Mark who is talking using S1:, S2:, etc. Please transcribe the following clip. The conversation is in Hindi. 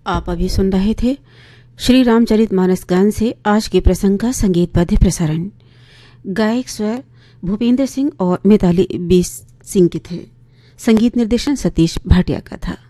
S1: आप अभी सुन रहे थे श्री रामचरितमानस गान से आज के प्रसंग का संगीतबद्ध प्रसारण। गायक स्वर भूपेंद्र सिंह और मिताली बी सिंह के थे। संगीत निर्देशन सतीश भाटिया का था।